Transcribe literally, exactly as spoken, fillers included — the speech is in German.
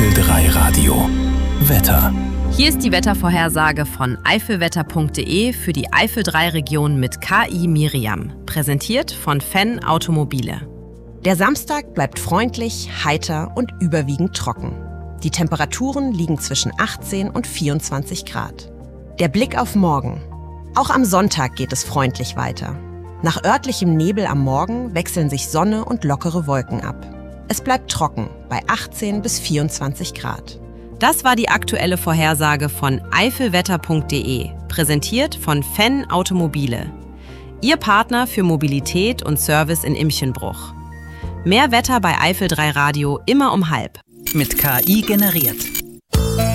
Eifel drei Radio. Wetter. Hier ist die Wettervorhersage von eifelwetter punkt de für die Eifel drei Region mit K I Miriam. Präsentiert von Fenn Automobile. Der Samstag bleibt freundlich, heiter und überwiegend trocken. Die Temperaturen liegen zwischen achtzehn und vierundzwanzig Grad. Der Blick auf morgen. Auch am Sonntag geht es freundlich weiter. Nach örtlichem Nebel am Morgen wechseln sich Sonne und lockere Wolken ab. Es bleibt trocken bei achtzehn bis vierundzwanzig Grad. Das war die aktuelle Vorhersage von eifelwetter punkt de, präsentiert von Fenn Automobile. Ihr Partner für Mobilität und Service in Imchenbruch. Mehr Wetter bei Eifel drei Radio immer um halb. Mit K I generiert.